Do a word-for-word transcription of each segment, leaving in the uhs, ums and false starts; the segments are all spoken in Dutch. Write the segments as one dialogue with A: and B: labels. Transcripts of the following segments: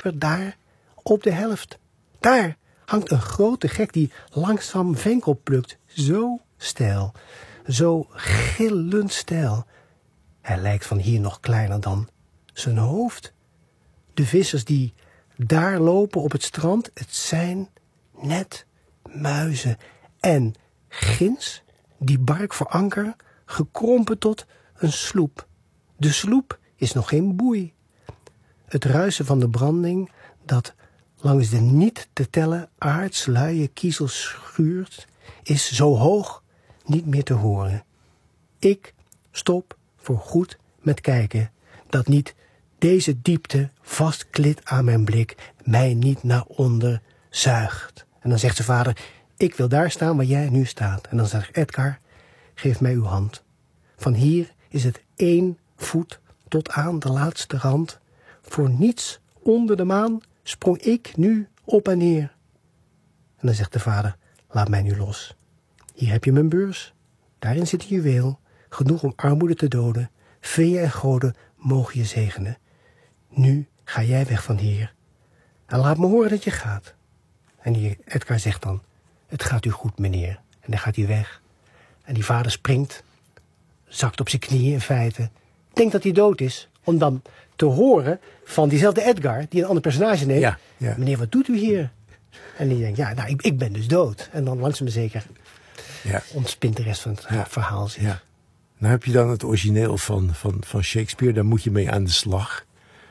A: dieper daar op de helft. Daar hangt een grote gek die langzaam venkel plukt. Zo stijl, zo gillend stijl. Hij lijkt van hier nog kleiner dan zijn hoofd. De vissers die daar lopen op het strand, het zijn net muizen. En ginds, die bark voor anker, gekrompen tot een sloep. De sloep is nog geen boei. Het ruisen van de branding dat langs de niet te tellen aardsluie kiezel schuurt, is zo hoog niet meer te horen. Ik stop voor goed met kijken, dat niet deze diepte vastklit aan mijn blik, mij niet naar onder zuigt. En dan zegt zijn vader, ik wil daar staan waar jij nu staat. En dan zegt Edgar, geef mij uw hand. Van hier is het één voet tot aan de laatste rand. Voor niets onder de maan sprong ik nu op en neer. En dan zegt de vader, laat mij nu los. Hier heb je mijn beurs. Daarin zit een juweel, genoeg om armoede te doden. Feeën en goden mogen je zegenen. Nu ga jij weg van hier. En laat me horen dat je gaat. En die Edgar zegt dan, het gaat u goed, meneer. En dan gaat hij weg. En die vader springt, zakt op zijn knieën in feite. Denkt dat hij dood is, om dan te horen van diezelfde Edgar, die een ander personage neemt.
B: Ja, ja.
A: Meneer, wat doet u hier? En die denkt, ja, nou, ik, ik ben dus dood. En dan langzaam maar zeker
B: Ja.
A: ontspint de rest van het
B: Ja.
A: verhaal zich.
B: Ja. Nou heb je dan het origineel van, van, van Shakespeare, daar moet je mee aan de slag.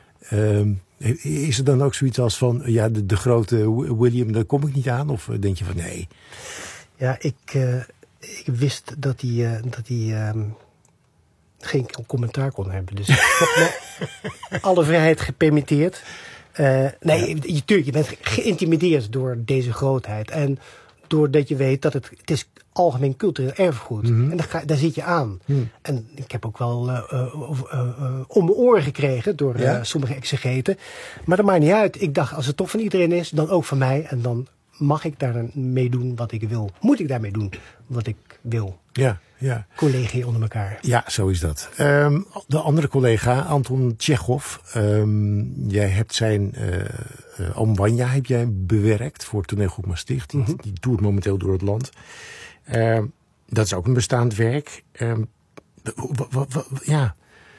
B: Um, is er dan ook zoiets als van, ja, de, de grote William, daar kom ik niet aan? Of denk je van, nee?
A: Ja, ik, uh, ik wist dat hij, uh, dat hij um, geen commentaar kon hebben. Dus ik heb me alle vrijheid gepermitteerd. Uh, nee, ja. je, tuurlijk, je bent geïntimideerd door deze grootheid. En doordat je weet dat het, het is algemeen cultureel erfgoed. Mm-hmm. En daar, ga, daar zit je aan. Mm. En ik heb ook wel uh, uh, uh, uh, om mijn oren gekregen door uh, ja? sommige exegeten. Maar dat maakt niet uit. Ik dacht, als het toch van iedereen is, dan ook van mij. En dan mag ik daarmee doen wat ik wil. Moet ik daarmee doen wat ik wil.
B: Ja, ja.
A: Collega's onder elkaar.
B: Ja, zo is dat. Um, de andere collega, Anton Tchekhov. Um, jij hebt zijn uh, uh, Oom Vanja heb jij bewerkt voor Toneelgroep Maastricht. Die, mm-hmm. die toert momenteel door het land. Uh, dat is ook een bestaand werk. Uh, w- w- w- ja.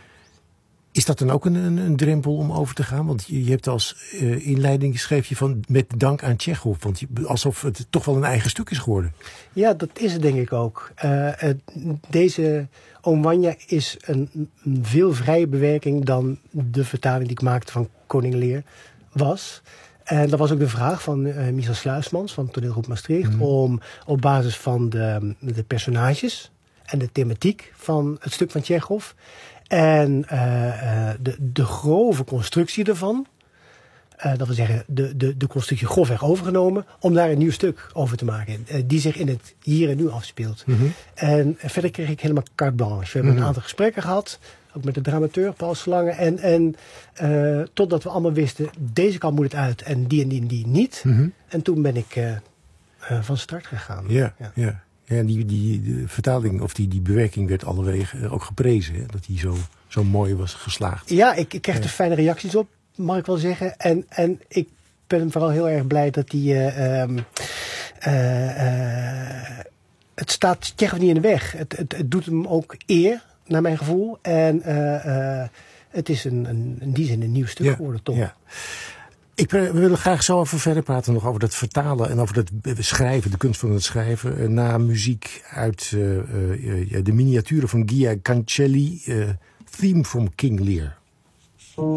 B: Is dat dan ook een, een, een drempel om over te gaan? Want je, je hebt als uh, inleiding schreef je van met dank aan Tchekhov. Want je, alsof het toch wel een eigen stuk is geworden.
A: Ja, dat is het denk ik ook. Uh, uh, deze Oom Vanja is een, een veel vrije bewerking dan de vertaling die ik maakte van Koning Lear was. En dat was ook de vraag van uh, Michel Sluismans van Toneelgroep Maastricht. Mm-hmm. Om op basis van de, de personages en de thematiek van het stuk van Tchekhov. En uh, uh, de, de grove constructie ervan. Uh, dat wil zeggen, de, de, de constructie grofweg overgenomen. Om daar een nieuw stuk over te maken. Uh, die zich in het hier en nu afspeelt. Mm-hmm. En verder kreeg ik helemaal carte blanche. We hebben mm-hmm. een aantal gesprekken gehad. Ook met de dramateur Paul Slange. En, en uh, totdat we allemaal wisten, deze kant moet het uit. En die en die en die niet. Mm-hmm. En toen ben ik uh, uh, van start gegaan.
B: Ja, ja. ja. Ja, en die, die de vertaling of die, die bewerking werd allewege ook geprezen. Hè? Dat die zo, zo mooi was geslaagd.
A: Ja, ik, ik kreeg er ja. fijne reacties op, mag ik wel zeggen. En, en ik ben vooral heel erg blij dat die... Uh, um, uh, uh, het staat Tchekhov niet in de weg. Het, het, het doet hem ook eer, naar mijn gevoel. En uh, uh, het is een, een, in die zin een nieuw stuk ja. geworden, toch? Ja.
B: Ik, we willen graag zo even verder praten nog over dat vertalen en over dat schrijven, de kunst van het schrijven. Na muziek uit uh, uh, de miniaturen van Gia Cancelli, uh, Theme from King Lear.